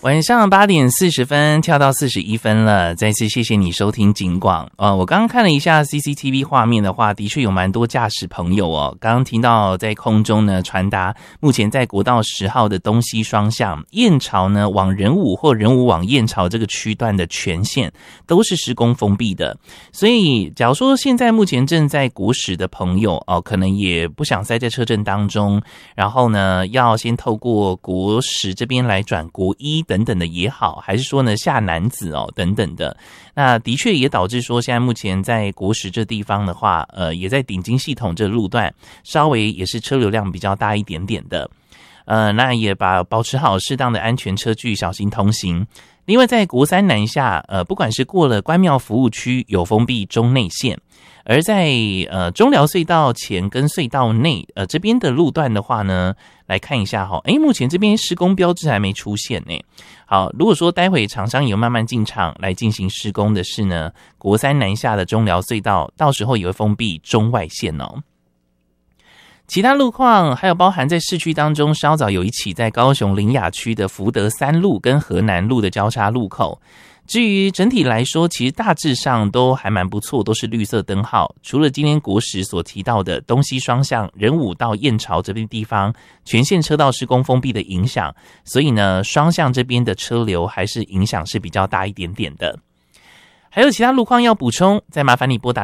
晚上8点40分跳到41分了，再次谢谢你收听警广。我刚刚看了一下 CCTV 画面的话，的确有蛮多驾驶朋友哦。刚刚听到在空中呢传达，目前在国道10号的东西双向燕巢呢往仁武或仁武往燕巢这个区段的全线都是施工封闭的，所以假如说现在目前正在国10的朋友哦，可能也不想塞在车阵当中，然后呢要先透过国10这边来转国1等等的也好，还是说呢下南子哦等等的，那的确也导致说现在目前在国10这地方的话，也在顶金系统这路段稍微也是车流量比较大一点点的，那也保持好适当的安全车距，小心通行。另外在国3南下，不管是过了关庙服务区有封闭中内线，而在中寮隧道前跟隧道内这边的路段的话呢，来看一下哈，目前这边施工标志还没出现呢。好，如果说待会厂商有慢慢进场来进行施工的是呢，国3南下的中寮隧道到时候也会封闭中外线哦。其他路况还有包含在市区当中稍早有一起在高雄苓雅区的福德3路跟河南路的交叉路口。至于整体来说，其实大致上都还蛮不错，都是绿色灯号。除了今天国10所提到的东西双向仁武到燕巢这边地方全线车道施工封闭的影响，所以呢双向这边的车流还是影响是比较大一点点的。还有其他路况要补充，再麻烦你拨打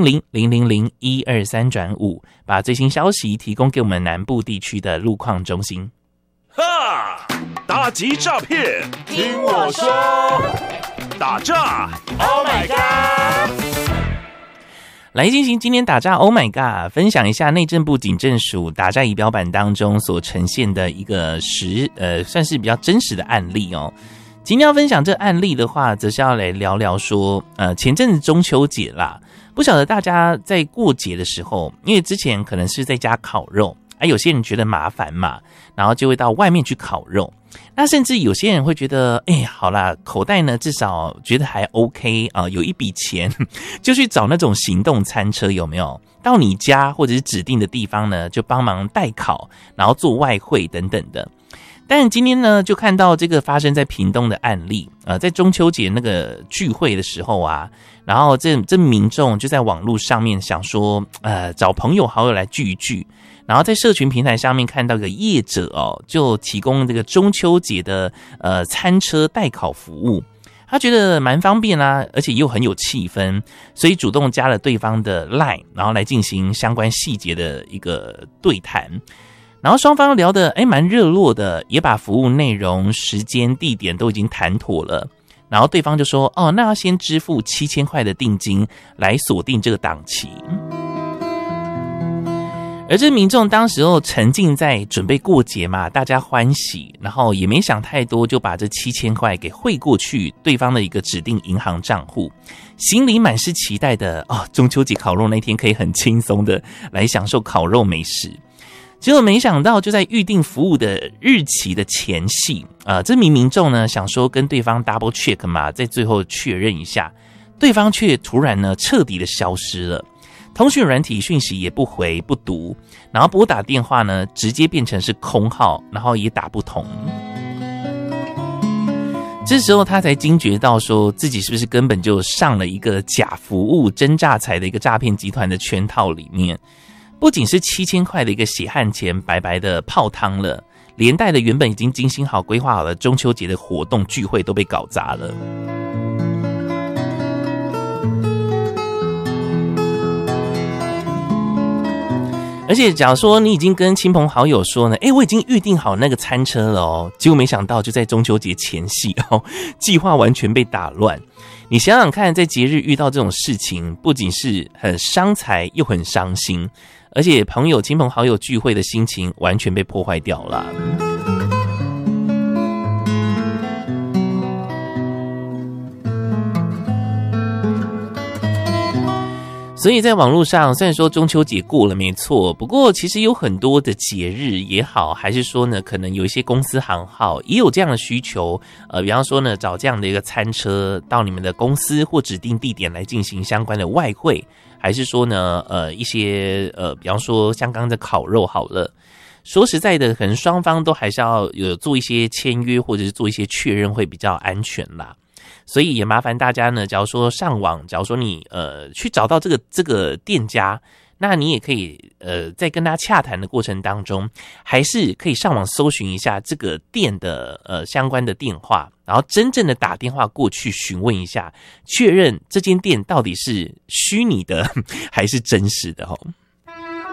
0800-000-123-5，把最新消息提供给我们南部地区的路况中心。 哈！打击诈骗，听我说，打诈 ，Oh my god！ 来进行今天打诈 ，Oh my god！ 分享一下内政部警政署打诈仪表板当中所呈现的一个算是比较真实的案例哦。今天要分享这案例的话，则是要来聊聊说，前阵子中秋节啦，不晓得大家在过节的时候，因为之前可能是在家烤肉，有些人觉得麻烦嘛，然后就会到外面去烤肉。那甚至有些人会觉得，好啦，口袋呢至少觉得还 OK 啊，有一笔钱，就去找那种行动餐车，有没有？到你家或者是指定的地方呢，就帮忙代烤，然后做外汇等等的。但今天呢，就看到这个发生在屏东的案例，在中秋节那个聚会的时候啊，然后这民众就在网络上面想说，找朋友好友来聚一聚，然后在社群平台上面看到个业者哦，就提供这个中秋节的餐车代烤服务，他觉得蛮方便啊，而且又很有气氛，所以主动加了对方的 LINE， 然后来进行相关细节的一个对谈。然后双方聊得蛮热络的，也把服务内容、时间、地点都已经谈妥了。然后对方就说：“那要先支付7000块的定金来锁定这个档期。”而这民众当时候沉浸在准备过节嘛，大家欢喜，然后也没想太多，就把这7000块给汇过去对方的一个指定银行账户，心里满是期待的中秋节烤肉那天可以很轻松的来享受烤肉美食。结果没想到，就在预定服务的日期的前夕，这名民众呢想说跟对方 double check 嘛，在最后确认一下，对方却突然呢彻底的消失了，通讯软体讯息也不回不读，然后拨打电话呢直接变成是空号，然后也打不通。这时候他才惊觉到说自己是不是根本就上了一个假服务真诈财的一个诈骗集团的圈套里面。不仅是7000块的一个血汗钱白白的泡汤了，连带的原本已经精心好规划好的中秋节的活动聚会都被搞砸了。而且假如说你已经跟亲朋好友说呢，我已经预定好那个餐车了哦，结果没想到就在中秋节前夕计划完全被打乱。你想想看，在节日遇到这种事情，不仅是很伤财又很伤心，而且亲朋好友聚会的心情完全被破坏掉了。所以在网络上，虽然说中秋节过了没错，不过其实有很多的节日也好，还是说呢，可能有一些公司行号也有这样的需求，比方说呢，找这样的一个餐车到你们的公司或指定地点来进行相关的外汇，还是说呢，一些比方说像刚刚的烤肉好了。 说实在的，可能双方都还是要有做一些签约或者是做一些确认会比较安全啦。所以也麻烦大家呢，假如说上网，假如说你去找到这个店家，那你也可以在跟他洽谈的过程当中，还是可以上网搜寻一下这个店的相关的电话，然后真正的打电话过去询问一下，确认这间店到底是虚拟的还是真实的齁。